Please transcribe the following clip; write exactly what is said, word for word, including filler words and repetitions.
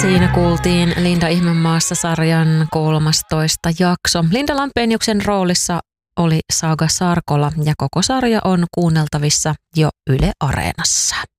Siinä kuultiin Linda Ihmemaassa-sarjan kolmastoista jakso. Linda Lampeniuksen roolissa oli Saga Sarkola ja koko sarja on kuunneltavissa jo Yle Areenassa.